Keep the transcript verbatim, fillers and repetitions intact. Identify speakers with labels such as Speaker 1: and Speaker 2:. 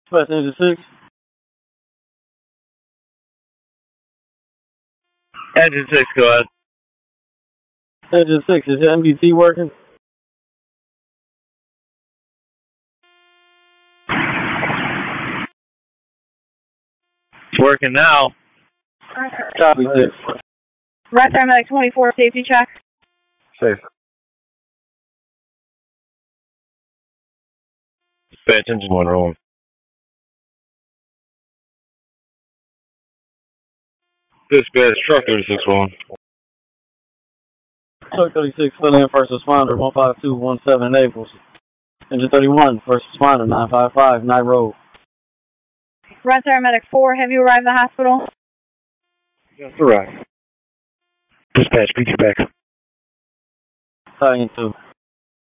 Speaker 1: Dispatch Engine six.
Speaker 2: Engine six, go ahead.
Speaker 1: Engine six, is your M B T working?
Speaker 2: It's working now.
Speaker 1: Copy six.
Speaker 3: Right there, medic twenty-four, safety check.
Speaker 2: Safe. Dispatch engine one rolling. Dispatch truck thirty-six rolling.
Speaker 1: Truck thirty-six, fill in first responder, one five two one seven Naples. Engine thirty-one, first responder, nine five five, Night Road.
Speaker 3: Right there, medic four, have you arrived at the hospital?
Speaker 2: Just arrived. Dispatch, beat you back.
Speaker 1: Battalion two.